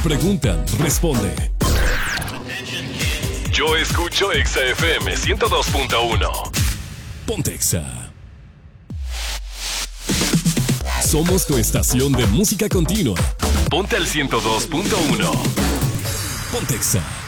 Preguntan, responde. Yo escucho Exa FM 102.1. Ponte Exa. Somos tu estación de música continua. Ponte al 102.1. Ponte Exa.